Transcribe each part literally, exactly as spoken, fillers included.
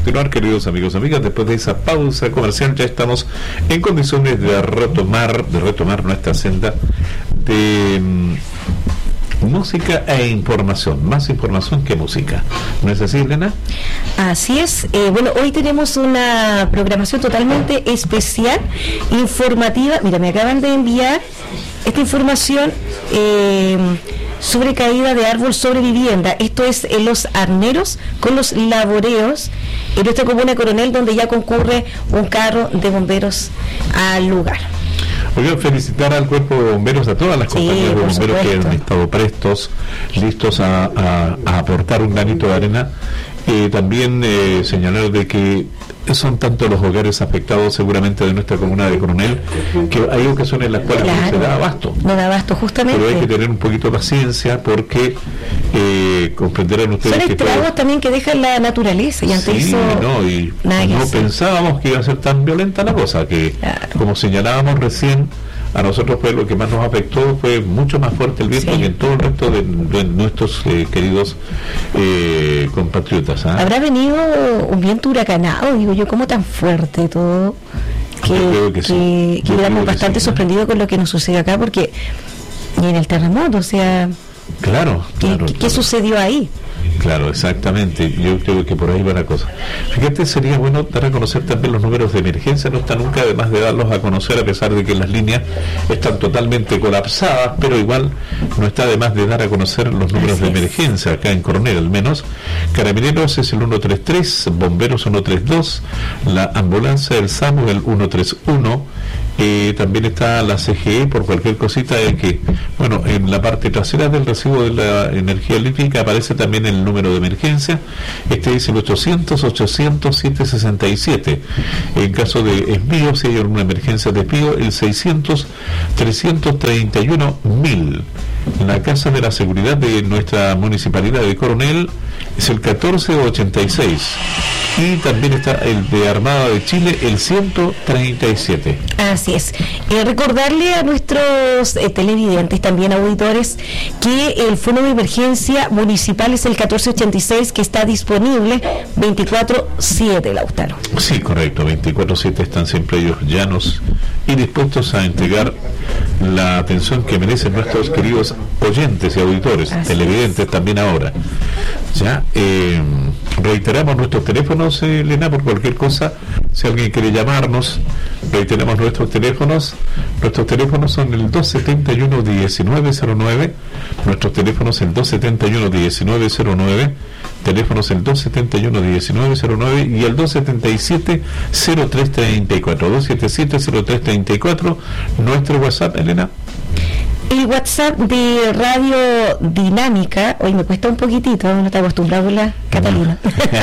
continuar, queridos amigos y amigas. Después de esa pausa comercial ya estamos en condiciones de retomar, de retomar nuestra senda de um, música e información. Más información que música. ¿No es así, Elena? Así es. Eh, bueno, hoy tenemos una programación totalmente especial, informativa. Mira, me acaban de enviar esta información eh, sobre caída de árbol sobre vivienda. Esto es en Los Arneros con los laboreos en nuestra comuna Coronel, donde ya concurre un carro de bomberos al lugar. Oigan, felicitar al cuerpo de bomberos, a todas las Sí, compañías de bomberos supuesto. que han estado prestos, listos a, a, a aportar un granito de arena. Eh, también eh, señalar de que son tantos los hogares afectados seguramente de nuestra comuna de Coronel, que hay ocasiones en las cuales Claro. no se da abasto. No da abasto, justamente. Pero hay que tener un poquito de paciencia porque eh, comprenderán ustedes Son que todo... estragos también que deja la naturaleza y ante Sí, eso no, y nada que no hacer. pensábamos que iba a ser tan violenta la cosa, que Claro. como señalábamos recién, a nosotros fue lo que más nos afectó, fue mucho más fuerte el viento Sí. que en todo el resto de, de nuestros eh, queridos eh, compatriotas. ¿ah? Habrá venido un viento huracanado, digo yo, como tan fuerte todo, que, Yo creo que que, sí. que Yo quedamos creo que bastante sí, ¿no? sorprendidos con lo que nos sucedió acá, porque y en el terremoto, o sea, Claro, ¿qué, claro, qué- qué claro. sucedió ahí? Claro, exactamente. Yo creo que por ahí va la cosa. Fíjate, sería bueno dar a conocer también los números de emergencia. No está nunca además de darlos a conocer, a pesar de que las líneas están totalmente colapsadas, pero igual no está además de dar a conocer los números Así de es. emergencia acá en Coronel, al menos. Carabineros es el ciento treinta y tres, Bomberos ciento treinta y dos, la ambulancia del SAMU el ciento treinta y uno. Eh, también está la C G E por cualquier cosita eh, que, bueno, en la parte trasera del recibo de la energía eléctrica aparece también el número de emergencia. Este es el ochocientos, ochocientos, setecientos sesenta y siete. En caso de envío, si hay alguna emergencia de envío, el seiscientos, trescientos treinta y uno mil. La Casa de la Seguridad de nuestra municipalidad de Coronel es el catorce ochenta y seis. Y también está el de Armada de Chile, el ciento treinta y siete. Así es. Eh, recordarle a nuestros eh, televidentes, también auditores, que el fondo de emergencia municipal es el catorce ochenta y seis, que está disponible veinticuatro siete, Lautaro. Sí, correcto, veinticuatro siete están siempre ellos llanos y dispuestos a entregar la atención que merecen nuestros queridos oyentes y auditores, Así televidentes también ahora. Ya, eh, reiteramos nuestros teléfonos, eh, Elena, por cualquier cosa, si alguien quiere llamarnos, reiteramos nuestros teléfonos. Nuestros teléfonos son el dos setenta y uno, diecinueve cero nueve, nuestros teléfonos el dos setenta y uno, diecinueve cero nueve, teléfonos el dos setenta y uno, diecinueve cero nueve y el dos setenta y siete, cero tres treinta y cuatro, dos setenta y siete, cero tres treinta y cuatro. Nuestro WhatsApp, Elena. El WhatsApp de Radio Dinámica, hoy me cuesta un poquitito, no está acostumbrado la Catalina.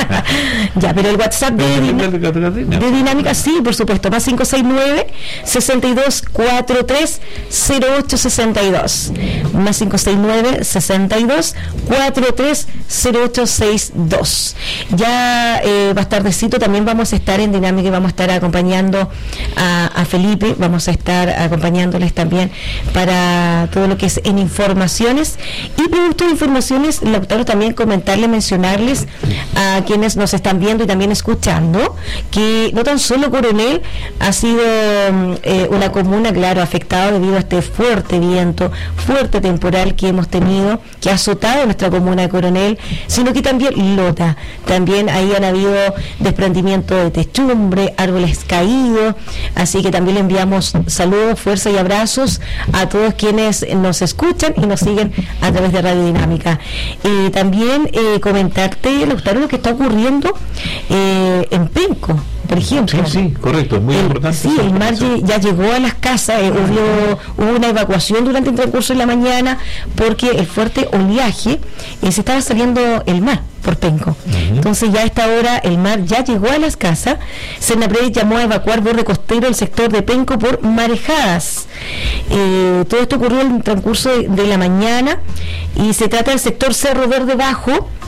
Ya, pero el WhatsApp de, Dina- de Dinámica, sí, por supuesto, más cinco seis nueve, seis dos cuatro tres, cero ocho seis dos, más cinco seis nueve, seis dos cuatro tres, cero ocho seis dos. Ya eh, más tardecito también vamos a estar en Dinámica y vamos a estar acompañando a, a Felipe, vamos a estar acompañándoles también para todo lo que es en informaciones y producto de informaciones. Lautaro, también comentarle, mencionarles a quienes nos están viendo y también escuchando que no tan solo Coronel ha sido eh, una comuna, claro, afectada debido a este fuerte viento, fuerte temporal que hemos tenido, que ha azotado nuestra comuna de Coronel, sino que también Lota, también ahí han habido desprendimiento de techumbre, árboles caídos, así que también le enviamos saludos, fuerza y abrazos a todos quienes nos escuchan y nos siguen a través de Radio Dinámica. Eh, también eh, comentarte, Lautaro, lo que está ocurriendo eh, en Penco, por ejemplo. Sí, sí, correcto, es muy El- importante. Sí, esa el mar información. lle- ya llegó a las casas, eh, hubo, hubo una evacuación durante el transcurso de la mañana porque el fuerte oleaje eh, se estaba saliendo el mar por Penco. Ujú. Entonces ya a esta hora el mar ya llegó a las casas. Senapred llamó a evacuar borde costero el sector de Penco por marejadas. Eh, todo esto ocurrió en el transcurso de, de la mañana y se trata del sector Cerro Verde Bajo,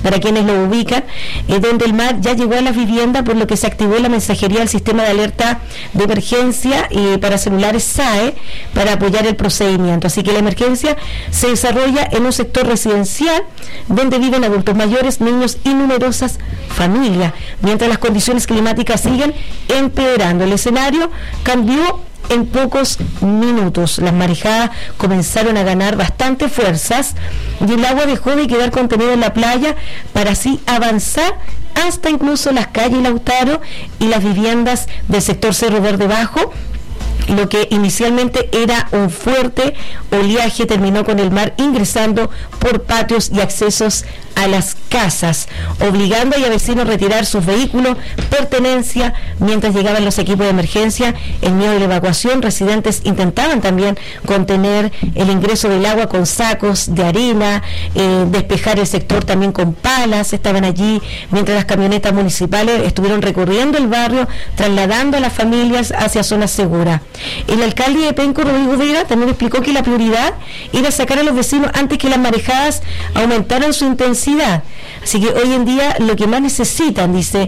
para quienes lo ubican, eh, donde el mar ya llegó a las viviendas, por lo que se activó la mensajería del sistema de alerta de emergencia eh, para celulares S A E para apoyar el procedimiento. Así que la emergencia se desarrolla en un sector residencial donde viven adultos mayores, niños y numerosas familias, mientras las condiciones climáticas siguen empeorando. El escenario cambió en pocos minutos. Las marejadas comenzaron a ganar bastante fuerzas y el agua dejó de quedar contenida en la playa para así avanzar hasta incluso las calles Lautaro y las viviendas del sector Cerro Verde Bajo. Lo que inicialmente era un fuerte oleaje terminó con el mar ingresando por patios y accesos a las casas, obligando a vecinos a retirar sus vehículos, pertenencia, mientras llegaban los equipos de emergencia. En medio de la evacuación, residentes intentaban también contener el ingreso del agua con sacos de arena, eh, despejar el sector también con palas. Estaban allí mientras las camionetas municipales estuvieron recorriendo el barrio, trasladando a las familias hacia zonas seguras. El alcalde de Penco, Rodrigo Vera, también explicó que la prioridad era sacar a los vecinos antes que las marejadas aumentaran su intensidad. Así que hoy en día lo que más necesitan, dice,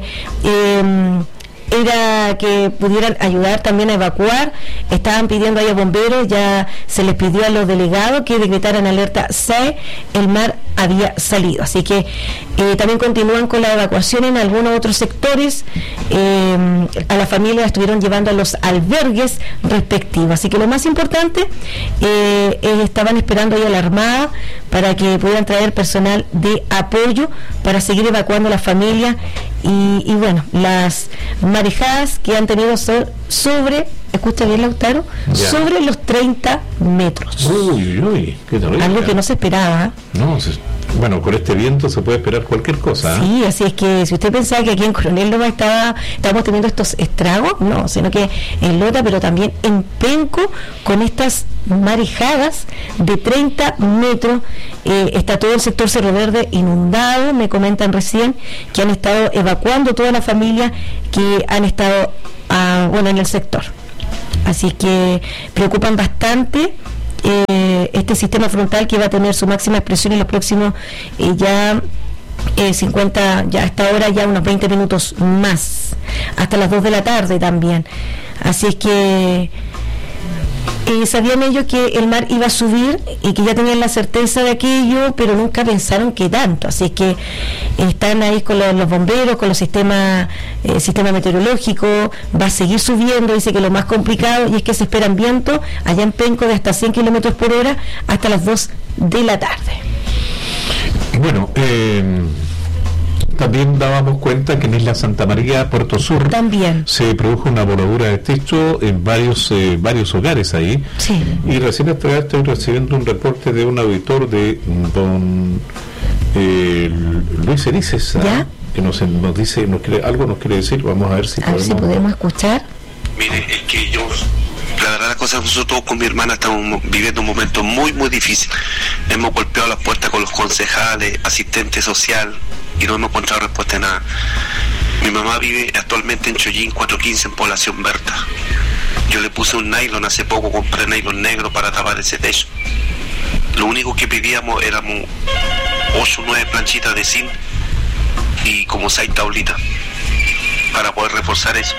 eh, era que pudieran ayudar también a evacuar. Estaban pidiendo ahí a bomberos, ya se les pidió a los delegados que decretaran alerta S A E, el mar había salido. Así que eh, también continúan con la evacuación en algunos otros sectores. Eh, a la familia estuvieron llevando a los albergues respectivos. Así que lo más importante, eh, eh, estaban esperando ahí a la Armada para que pudieran traer personal de apoyo para seguir evacuando a las familias. Y, y bueno, las marejadas que han tenido so, sobre, escucha bien Lautaro, ya. sobre los treinta metros. Uy, uy, qué terrible. Algo que no se esperaba. No, se, bueno, con este viento se puede esperar cualquier cosa. Sí, ¿eh? Así es que si usted pensaba que aquí en Coronel Loma estaba, estábamos teniendo estos estragos, no, sino que en Lota, pero también en Penco, con estas marejadas de treinta metros, eh, está todo el sector Cerro Verde inundado. Me comentan recién que han estado evacuando toda la familia que han estado ah, bueno, en el sector. Así que preocupan bastante eh, este sistema frontal que va a tener su máxima expresión en los próximos eh, ya eh, cincuenta, ya hasta ahora ya unos veinte minutos más, hasta las dos de la tarde también. Así es que Eh, sabían ellos que el mar iba a subir y que ya tenían la certeza de aquello, pero nunca pensaron que tanto. Así que están ahí con los, los bomberos, con los sistemas, eh, sistema meteorológico, va a seguir subiendo. Dice que lo más complicado y es que se esperan vientos allá en Penco de hasta cien kilómetros por hora hasta las dos de la tarde. Bueno, eh... también dábamos cuenta que en Isla Santa María, Puerto Sur, también se produjo una voladura de techo en varios eh, varios hogares ahí. Sí. Y recién hasta estoy recibiendo un reporte de un auditor de don eh, Luis Erices, ¿ah? que nos, nos dice, nos quiere, algo nos quiere decir. Vamos a ver si, a ver podemos, si podemos escuchar. Mire, es que yo, la verdad la cosa, nosotros con mi hermana estamos viviendo un momento muy muy difícil. Hemos golpeado las puertas con los concejales, asistente social, y no hemos encontrado respuesta de nada. Mi mamá vive actualmente en Chollín cuatrocientos quince, en Población Berta. Yo le puse un nylon hace poco, compré nylon negro para tapar ese techo. Lo único que pedíamos éramos ocho o nueve planchitas de zinc y como seis tablitas para poder reforzar eso.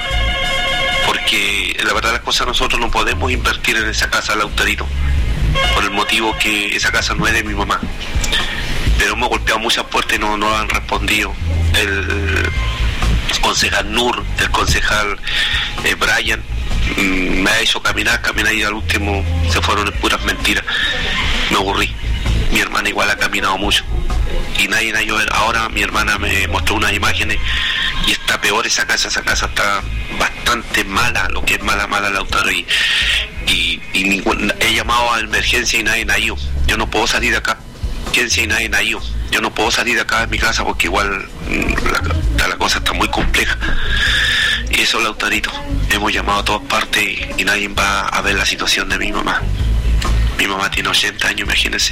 Porque la verdad las cosas, nosotros no podemos invertir en esa casa Lautarito, por el motivo que esa casa no es de mi mamá. Pero hemos golpeado muchas puertas y no, no han respondido. El concejal Nur, el concejal eh, Brian, mmm, me ha hecho caminar, caminar y al último se fueron en puras mentiras. Me aburrí. Mi hermana igual ha caminado mucho y nadie ha ido a ver. Ahora mi hermana me mostró unas imágenes y está peor esa casa. Esa casa está bastante mala, lo que es mala, mala Lautaro, y, y, y ningún, he llamado a emergencia y nadie ha ido. Yo no puedo salir de acá. Y nadie ha ido. Yo no puedo salir de acá de mi casa porque igual la, la cosa está muy compleja. Y eso, Lautarito, hemos llamado a todas partes y, y nadie va a ver la situación de mi mamá. Mi mamá tiene ochenta años, imagínense.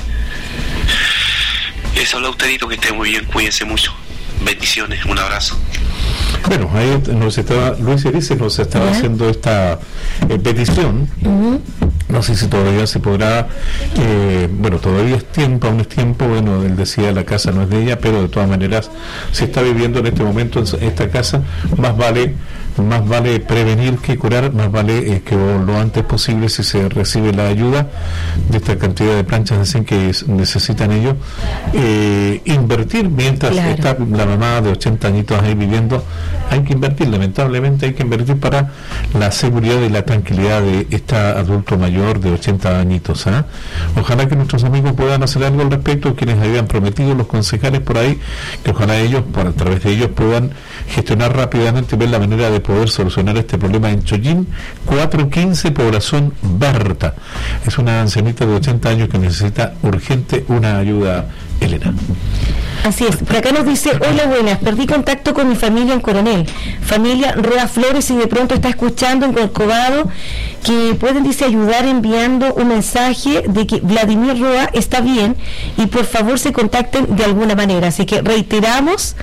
Eso, Lautarito, que esté muy bien, cuídense mucho. Bendiciones, un abrazo. Bueno, ahí nos estaba, Luis Erice nos estaba ¿Eh? haciendo esta eh, petición. Uh-huh. No sé si todavía se podrá, eh, bueno, todavía es tiempo, aún es tiempo, bueno, él decía la casa no es de ella, pero de todas maneras se está viviendo en este momento en esta casa, más vale más vale prevenir que curar, más vale eh, que lo antes posible, si se recibe la ayuda de esta cantidad de planchas de zinc que es, necesitan ellos, eh, invertir mientras claro. está la mamá de ochenta añitos ahí viviendo, hay que invertir, lamentablemente hay que invertir para la seguridad y la tranquilidad de este adulto mayor de ochenta añitos. ¿eh? Ojalá que nuestros amigos puedan hacer algo al respecto, quienes habían prometido, los concejales por ahí, que ojalá ellos, por a través de ellos, puedan gestionar rápidamente, ver la manera de poder solucionar este problema en Chollín, cuatrocientos quince, población Berta. Es una ancianita de ochenta años que necesita urgente una ayuda, Elena. Así es, por acá nos dice, hola, buenas, perdí contacto con mi familia en Coronel, familia Rueda Flores, y de pronto está escuchando en Corcovado, que pueden, dice, ayudar enviando un mensaje de que Vladimir Roa está bien y por favor se contacten de alguna manera. Así que reiteramos,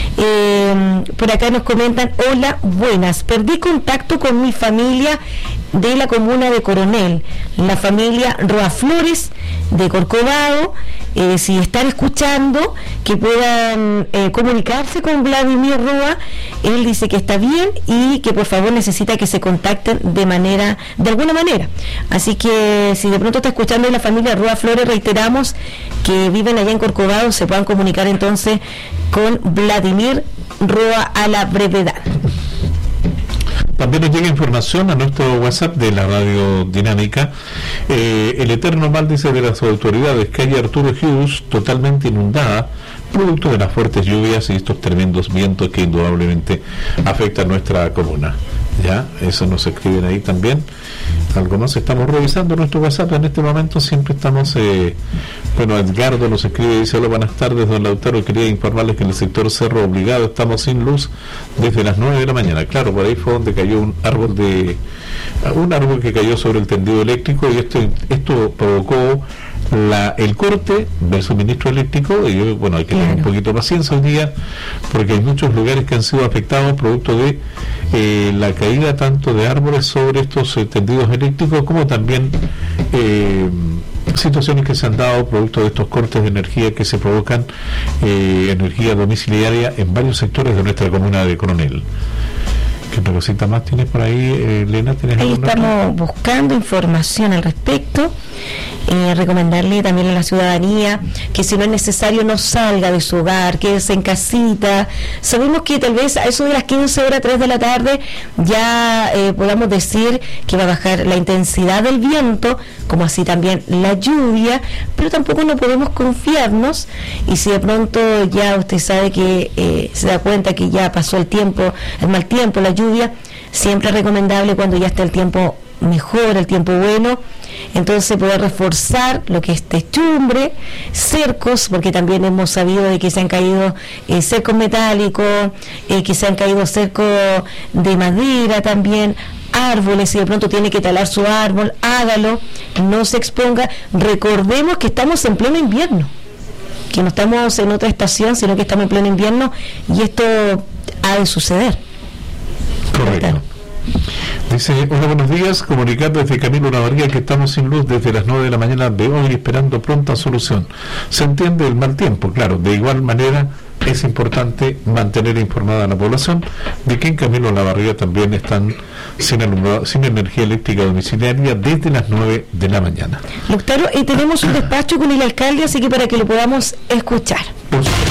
eh, por acá nos comentan, hola, buenas, perdí contacto con mi familia de la comuna de Coronel, la familia Roa Flores de Corcovado, eh, si están escuchando, que puedan eh, comunicarse con Vladimir Roa. Él dice que está bien y que por favor necesita que se contacten de manera, de alguna manera. Así que si de pronto está escuchando la familia Roa Flores, reiteramos que viven allá en Corcovado, se puedan comunicar entonces con Vladimir Roa a la brevedad. También nos llega información a nuestro WhatsApp de la Radio Dinámica. Eh, el eterno mal, dice, de las autoridades, calle Arturo Hughes totalmente inundada, producto de las fuertes lluvias y estos tremendos vientos que indudablemente afectan a nuestra comuna. Ya, eso nos escriben ahí también. Algo más, estamos revisando nuestro WhatsApp en este momento, siempre estamos, eh, bueno, Edgardo nos escribe, dice, hola, buenas tardes, don Lautaro, quería informarles que en el sector Cerro Obligado estamos sin luz desde las nueve de la mañana. Claro, por ahí fue donde cayó un árbol de un árbol que cayó sobre el tendido eléctrico, y esto, esto provocó La, el corte del suministro eléctrico. Y bueno, hay que tener claro. un poquito de paciencia hoy día, porque hay muchos lugares que han sido afectados producto de eh, la caída tanto de árboles sobre estos eh, tendidos eléctricos, como también eh, situaciones que se han dado producto de estos cortes de energía que se provocan, eh, energía domiciliaria en varios sectores de nuestra comuna de Coronel. ¿Qué otra cosita más tienes por ahí, eh, Elena? ¿Tienes ahí estamos otra? buscando información al respecto. Eh, recomendarle también a la ciudadanía que si no es necesario no salga de su hogar, quédese en casita. Sabemos que tal vez a eso de las quince horas, tres de la tarde, ya eh, podamos decir que va a bajar la intensidad del viento, como así también la lluvia, pero tampoco no podemos confiarnos, y si de pronto ya usted sabe que eh, se da cuenta que ya pasó el tiempo, el mal tiempo, la lluvia, siempre es recomendable cuando ya está el tiempo mejor, el tiempo bueno, entonces poder reforzar lo que es techumbre, cercos, porque también hemos sabido de que se han caído eh, cercos metálicos, eh, que se han caído cercos de madera también, árboles, si de pronto tiene que talar su árbol, hágalo, no se exponga. Recordemos que estamos en pleno invierno, que no estamos en otra estación, sino que estamos en pleno invierno, y esto ha de suceder. Correcto. Dice, hola, buenos días, comunicar desde Camilo Olavarría que estamos sin luz desde las nueve de la mañana de hoy, esperando pronta solución. Se entiende el mal tiempo, claro, de igual manera es importante mantener informada a la población de que en Camilo Olavarría también están sin alumbrado, sin energía eléctrica domiciliaria desde las nueve de la mañana. Doctor, eh, tenemos un despacho con el alcalde, así que para que lo podamos escuchar. Por supuesto.